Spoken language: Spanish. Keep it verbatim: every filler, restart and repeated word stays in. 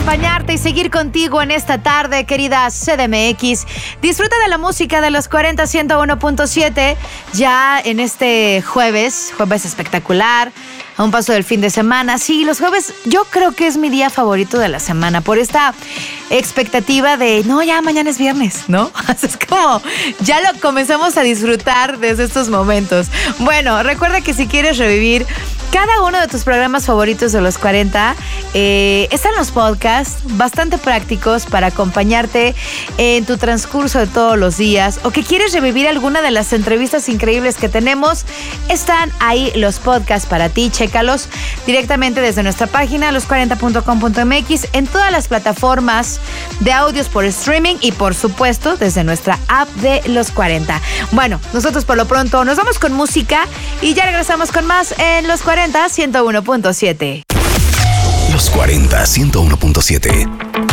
acompañarte y seguir contigo en esta tarde, querida C D M X. Disfruta de la música de los cuarenta ciento uno punto siete ya en este jueves, jueves espectacular, a un paso del fin de semana. Sí, los jueves yo creo que es mi día favorito de la semana por esta expectativa de, no, ya mañana es viernes, ¿no? Es como, ya lo comenzamos a disfrutar desde estos momentos. Bueno, recuerda que si quieres revivir cada uno de tus programas favoritos de los cuarenta, eh, están los podcasts bastante prácticos para acompañarte en tu transcurso de todos los días, o que quieres revivir alguna de las entrevistas increíbles que tenemos. Están ahí los podcasts para ti. Chécalos directamente desde nuestra página los cuarenta punto com punto m x, en todas las plataformas de audios por streaming y por supuesto desde nuestra app de Los cuarenta. Bueno, nosotros por lo pronto nos vamos con música y ya regresamos con más en Los cuarenta ciento uno punto siete. Los cuarenta ciento uno punto siete.